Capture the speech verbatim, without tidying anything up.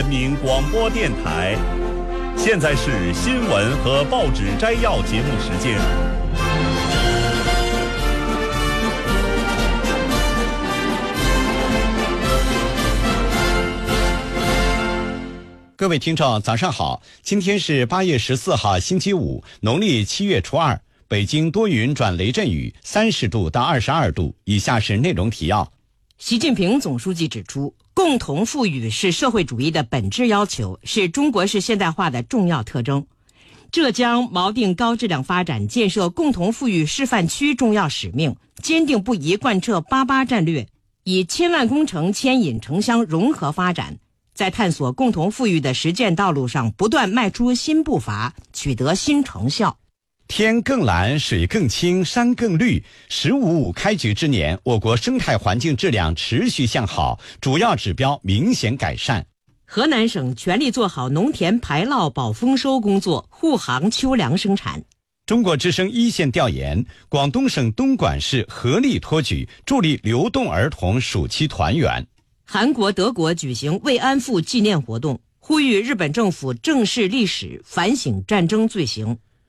人民广播电台，现在是新闻和报纸摘要节目时间。 各位听众早上好，今天是八月十四号星期五，农历七月初二，北京多云转雷阵雨，三十度到二十二度。以下是内容提要。 习近平总书记指出，共同富裕是社会主义的本质要求，是中国式现代化的重要特征。浙江锚定高质量发展建设共同富裕示范区重要使命，坚定不移贯彻八八战略，以千万工程牵引城乡融合发展，在探索共同富裕的实践道路上不断迈出新步伐，取得新成效。 天更蓝，水更清，山更绿。十五五开局之年，我国生态环境质量持续向好，主要指标明显改善。 河南省全力做好农田排涝保丰收工作，护航秋粮生产。 中国之声一线调研，广东省东莞市合力托举，助力流动儿童暑期团圆。 韩国、德国举行慰安妇纪念活动，呼吁日本政府正视历史，反省战争罪行。